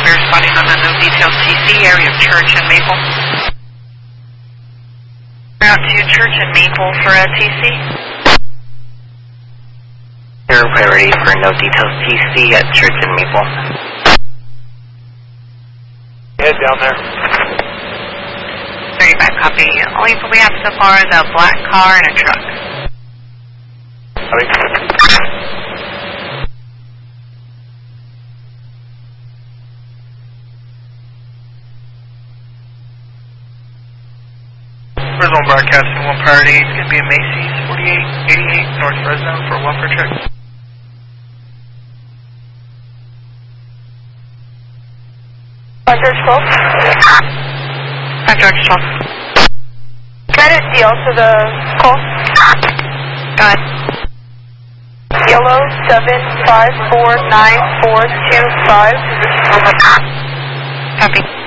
we're responding on the no details TC area of Church and Maple. We're out to Church and Maple for a TC. Air priority for no details TC at Church and Maple. Head down there. 35 copy. Only people we have so far is a black car and a truck. Copy. Horizontal broadcasting, one priority. It's going to be a Macy's 4888 North Fresno for one for check. George 12. George 12. That is the also the call. Go ahead. Yellow 7549425. Copy.